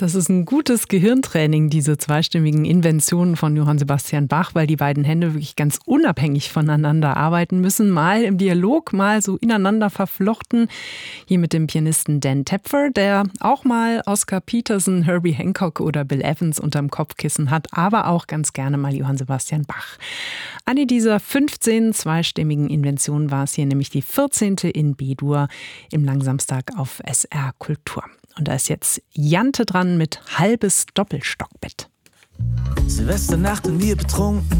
Das ist ein gutes Gehirntraining, diese zweistimmigen Inventionen von Johann Sebastian Bach, weil die beiden Hände wirklich ganz unabhängig voneinander arbeiten müssen. Mal im Dialog, mal so ineinander verflochten. Hier mit dem Pianisten Dan Tepfer, der auch mal Oscar Peterson, Herbie Hancock oder Bill Evans unterm Kopfkissen hat, aber auch ganz gerne mal Johann Sebastian Bach. Eine dieser 15 zweistimmigen Inventionen war es hier, nämlich die 14. in B-Dur im Langsamstag auf SR Kultur. Und da ist jetzt Jante dran mit Halbes Doppelstockbett. Silvesternacht und wir betrunken,